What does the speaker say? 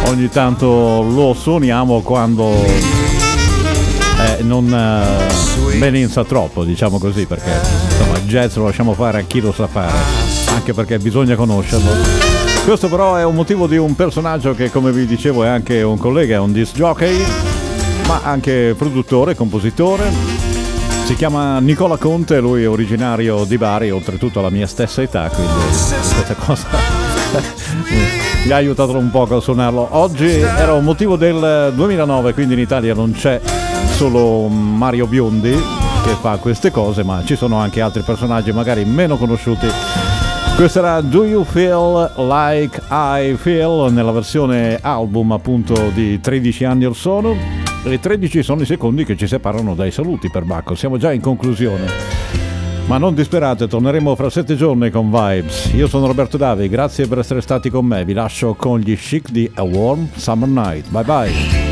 ogni tanto lo suoniamo quando non melenza troppo, diciamo così, perché insomma il jazz lo lasciamo fare a chi lo sa fare, anche perché bisogna conoscerlo. Questo però è un motivo di un personaggio che, come vi dicevo, è anche un collega, è un disc jockey, ma anche produttore, compositore. Si chiama Nicola Conte, lui è originario di Bari, oltretutto alla mia stessa età, quindi questa cosa mi ha aiutato un po' a suonarlo. Oggi era un motivo del 2009, quindi in Italia non c'è solo Mario Biondi che fa queste cose, ma ci sono anche altri personaggi magari meno conosciuti. Questo era Do You Feel Like I Feel, nella versione album appunto di 13 anni or sono. E 13 sono i secondi che ci separano dai saluti per Bacco. Siamo già in conclusione, ma non disperate, torneremo fra 7 giorni con Vibes. Io sono Roberto Davi, grazie per essere stati con me. Vi lascio con gli Chic di A Warm Summer Night. Bye bye.